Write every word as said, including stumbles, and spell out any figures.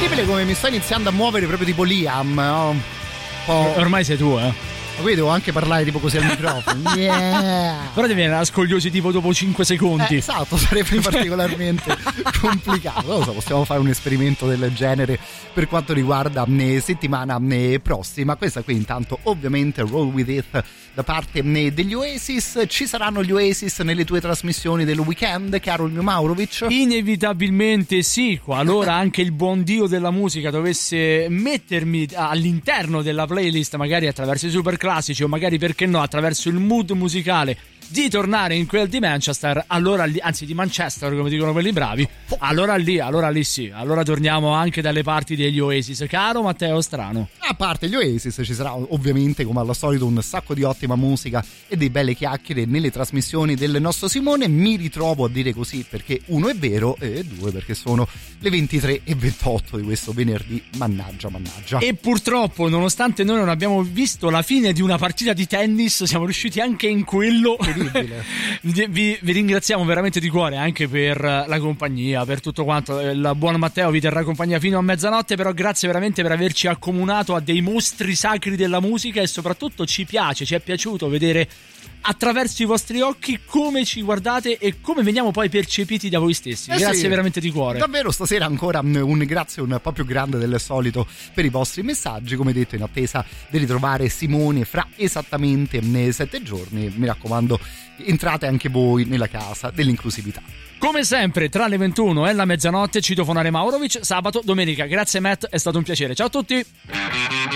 Incredibile come mi sto iniziando a muovere proprio tipo Liam, no? Un po'... Ormai sei tu, eh. Ma qui devo anche parlare tipo così al microfono. Yeah. Però devi venire a scogliosi tipo dopo cinque secondi. Eh, esatto, sarebbe particolarmente complicato. Non lo so, possiamo fare un esperimento del genere per quanto riguarda eh, settimana eh, prossima. Questa qui intanto ovviamente Roll With It da parte eh, degli Oasis. Ci saranno gli Oasis nelle tue trasmissioni del weekend, caro il mio Maurovic? Inevitabilmente sì, qualora anche il buon Dio della musica dovesse mettermi all'interno della playlist, magari attraverso i super classici o magari, perché no, attraverso il mood musicale di tornare in quel di Manchester, allora lì, anzi di Manchester come dicono quelli bravi, allora lì, allora lì sì, allora torniamo anche dalle parti degli Oasis, caro Matteo Strano. A parte gli Oasis ci sarà ovviamente come al solito un sacco di ottima musica e dei belle chiacchiere nelle trasmissioni del nostro Simone. Mi ritrovo a dire così perché uno è vero e due perché sono le ventitré e ventotto di questo venerdì, mannaggia mannaggia. E purtroppo, nonostante noi non abbiamo visto la fine di una partita di tennis, siamo riusciti anche in quello. Vi, vi ringraziamo veramente di cuore anche per la compagnia, per tutto quanto. Il buon Matteo vi terrà compagnia fino a mezzanotte, però grazie veramente per averci accomunato a dei mostri sacri della musica e soprattutto ci piace, ci è piaciuto vedere attraverso i vostri occhi come ci guardate e come veniamo poi percepiti da voi stessi. Eh grazie sì, veramente di cuore. Davvero stasera ancora un grazie un po' più grande del solito per i vostri messaggi, come detto in attesa di ritrovare Simone fra esattamente sette giorni. Mi raccomando, entrate anche voi nella casa dell'inclusività. Come sempre tra le ventuno e la mezzanotte citofonare Maurovic, sabato, domenica. Grazie Matt, è stato un piacere. Ciao a tutti.